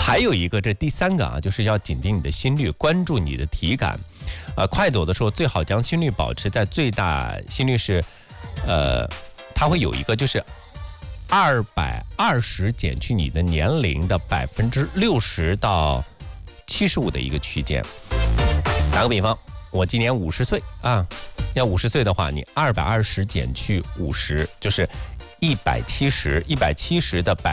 还有一个，这第3个啊，就是要紧盯你的心率，关注你的体感。快走的时候最好将心率保持在最大心率是，它会有一个就是220减去你的年龄的60%到75%的一个区间。打个比方，我今年50岁啊，要50岁的话，你220减去50就是170的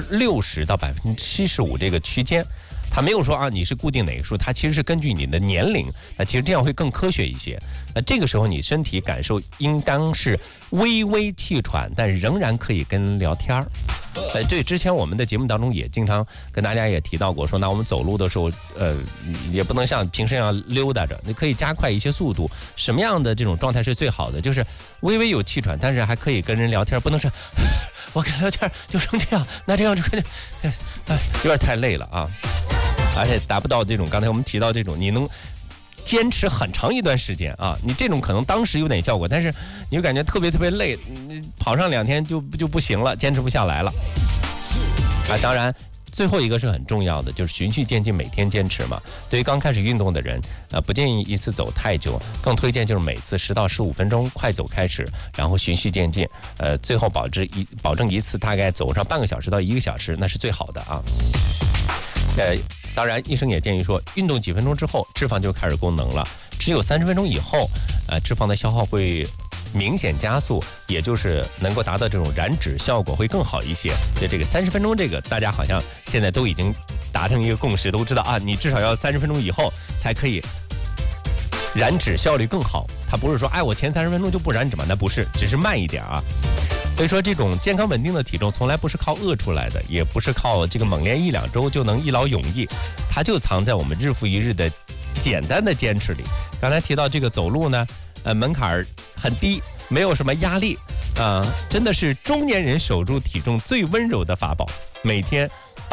60%到75%这个区间。它没有说啊，你是固定哪个数，它其实是根据你的年龄，那其实这样会更科学一些。那这个时候你身体感受应当是微微气喘，但仍然可以跟人聊天儿。这之前我们的节目当中也经常跟大家也提到过，说那我们走路的时候，也不能像平时那样溜达着，你可以加快一些速度。什么样的这种状态是最好的？就是微微有气喘，但是还可以跟人聊天，不能是我跟聊天就成这样，那这样就有点太累了啊。而且达不到这种刚才我们提到这种你能坚持很长一段时间啊，你这种可能当时有点效果，但是你就感觉特别累，你跑上2天就不行了，坚持不下来了啊。当然最后一个是很重要的，就是循序渐进，每天坚持嘛。对于刚开始运动的人，不建议一次走太久，更推荐就是每次10到15分钟快走开始，然后循序渐进，最后保证一次大概走上半个小时到1个小时，那是最好的啊。当然，医生也建议说，运动几分钟之后，脂肪就开始功能了。只有30分钟以后，脂肪的消耗会明显加速，也就是能够达到这种燃脂效果会更好一些。就这个30分钟，这个大家好像现在都已经达成一个共识，都知道啊，你至少要30分钟以后才可以燃脂效率更好。它不是说，我前30分钟就不燃脂嘛，那不是，只是慢一点啊。所以说，这种健康稳定的体重从来不是靠饿出来的，也不是靠这个猛练1、2周就能一劳永逸，它就藏在我们日复一日的简单的坚持里。刚才提到这个走路呢，门槛很低，没有什么压力真的是中年人守住体重最温柔的法宝。每天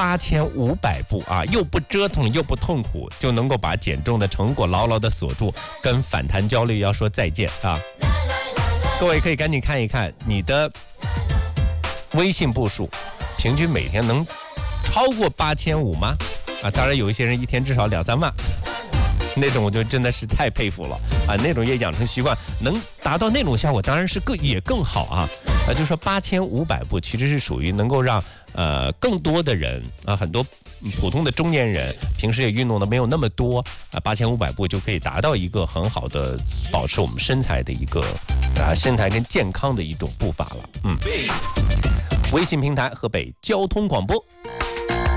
8500步啊，又不折腾又不痛苦，就能够把减重的成果牢牢的锁住，跟反弹焦虑要说再见啊！各位可以赶紧看一看你的微信步数，平均每天能超过8500吗？当然有一些人一天至少2、3万，那种我就真的是太佩服了啊！那种也养成习惯，能达到那种效果，当然是也更好啊！就说8500步其实是属于能够让更多的人很多普通的中年人平时也运动的没有那么多8500步就可以达到一个很好的保持我们身材的一个身材跟健康的一种步伐了。微信平台河北交通广播。